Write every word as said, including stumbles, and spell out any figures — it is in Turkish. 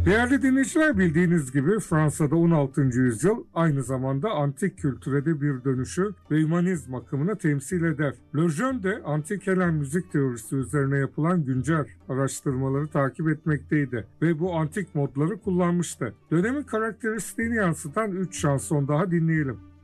Değerli dinleyiciler, bildiğiniz gibi Fransa'da on altıncı yüzyıl aynı zamanda antik kültüre de bir dönüşü ve hümanizm akımını temsil eder. Lejeune de antik Helen müzik teorisi üzerine yapılan güncel araştırmaları takip etmekteydi ve bu antik modları kullanmıştı. Dönemin karakteristiğini yansıtan üç şanson daha dinleyelim.